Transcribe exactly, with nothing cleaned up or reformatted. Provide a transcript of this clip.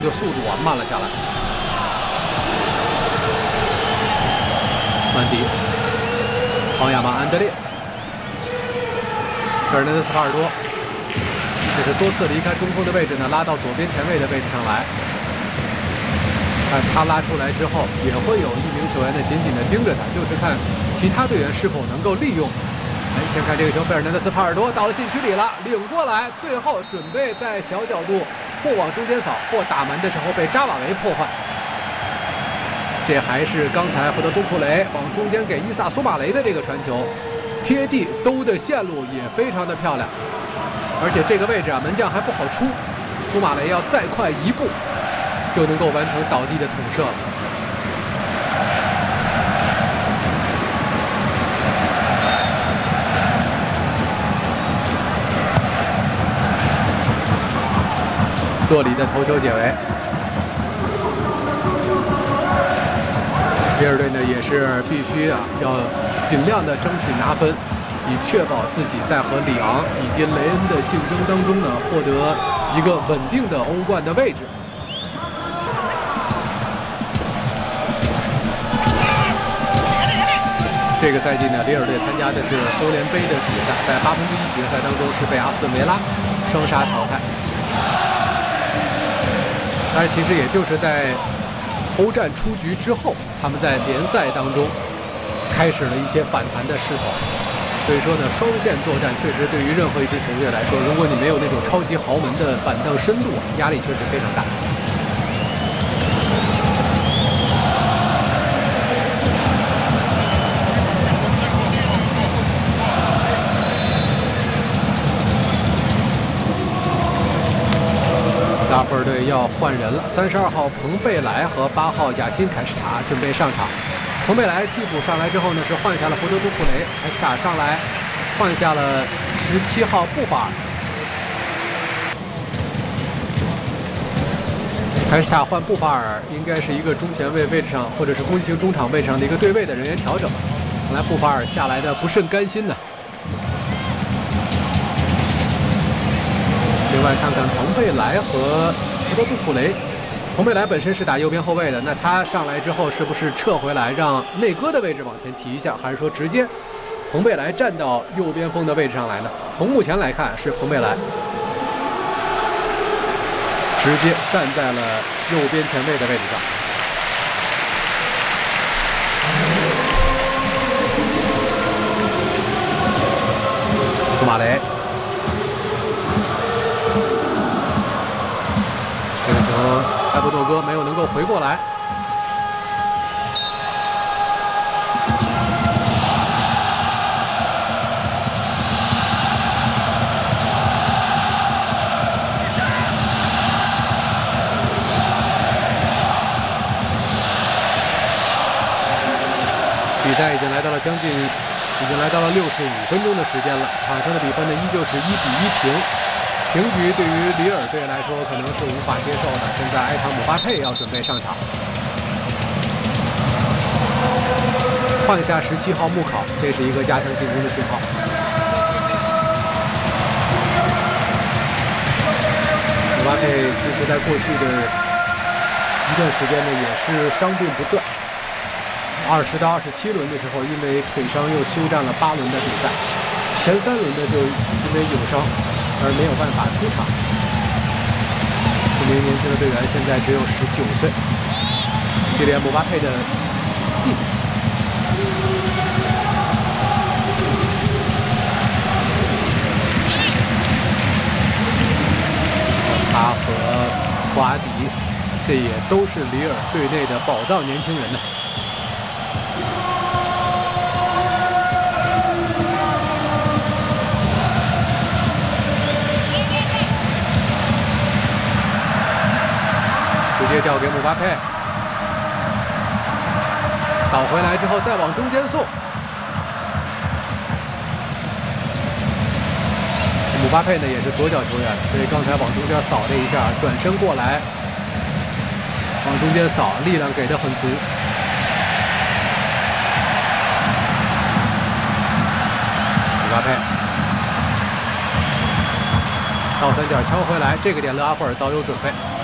这个速度啊慢了下来。曼迪、皇亚马、安德烈、费尔南德斯·帕尔多，这是多次离开中锋的位置呢，拉到左边前卫的位置上来。看他拉出来之后，也会有一名球员呢紧紧地盯着他，就是看其他队员是否能够利用。哎，先看这个球，费尔南德斯·帕尔多到了禁区里了，领过来，最后准备在小角度或往中间扫，或打门的时候被扎瓦维破坏。这还是刚才福德都库雷往中间给伊萨苏马雷的这个传球，贴地兜的线路也非常的漂亮，而且这个位置啊门将还不好出，苏马雷要再快一步就能够完成倒地的捅射了。洛里的头球解围。里尔队呢也是必须啊，要尽量的争取拿分，以确保自己在和里昂以及雷恩的竞争当中呢，获得一个稳定的欧冠的位置。这个赛季呢，里尔队参加的是欧联杯的比赛，在八分之一决赛当中是被阿斯顿维拉双杀淘汰。但是其实也就是在欧战出局之后，他们在联赛当中开始了一些反弹的势头。所以说呢，双线作战确实对于任何一支球队来说，如果你没有那种超级豪门的板凳深度，压力确实非常大。拉夫尔队要换人了，三十二号彭贝莱和八号亚辛凯什塔准备上场。彭贝莱替补上来之后呢，是换下了福德都库雷，凯什塔上来换下了十七号布法尔。凯什塔换布法尔应该是一个中前卫位置上或者是攻击型中场位置上的一个对位的人员调整，看来布法尔下来的不甚甘心呢。另外看看彭贝莱和福德杜库雷，彭贝莱本身是打右边后卫的，那他上来之后是不是撤回来让内戈的位置往前提一下，还是说直接彭贝莱站到右边锋的位置上来呢？从目前来看是彭贝莱直接站在了右边前卫的位置上。苏马雷。这个球，埃布多戈没有能够回过来。比赛已经来到了将近，已经来到了六十五分钟的时间了。场上的比分呢，依旧是一比一平。平局对于里尔队来说可能是无法接受的。现在埃塔姆巴佩要准备上场，换下十七号穆考，这是一个加强进攻的讯号。姆巴佩其实在过去的一段时间呢，也是伤病不断。二十到二十七轮的时候，因为腿伤又休战了八轮的比赛，前三轮呢就因为有伤而没有办法出场。这名年轻的队员现在只有十九岁，距离姆巴佩的弟弟。他和瓜迪，这也都是里尔队内的宝藏年轻人呢。直接调给姆巴佩，倒回来之后再往中间送。姆巴佩呢也是左脚球员，所以刚才往中间扫了一下，转身过来往中间扫，力量给的很足。姆巴佩倒三角敲回来，这个点勒阿弗尔早有准备。